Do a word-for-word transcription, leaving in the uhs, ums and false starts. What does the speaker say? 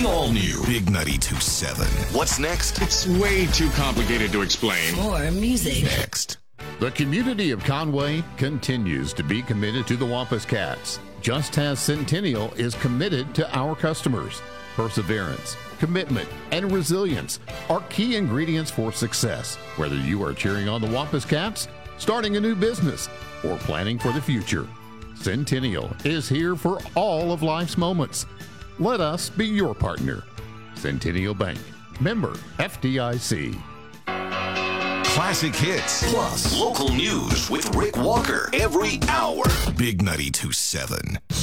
The all-new Big ninety-two point seven. What's next? It's way too complicated to explain. More music. Next. The community of Conway continues to be committed to the Wampus Cats, just as Centennial is committed to our customers. Perseverance, commitment, and resilience are key ingredients for success, whether you are cheering on the Wampus Cats, starting a new business, or planning for the future. Centennial is here for all of life's moments. Let us be your partner. Centennial Bank, member F D I C. Classic hits plus local news with Rick Walker every hour. Big ninety-two point seven.